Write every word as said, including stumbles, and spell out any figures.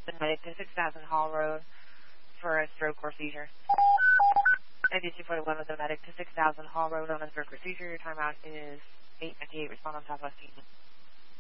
The medic to six thousand Hall Road for a stroke or seizure. I D two forty-one with the medic to six thousand Hall Road on a stroke or seizure. Your timeout is eight fifty-eight. Respond on Southwest Eastman.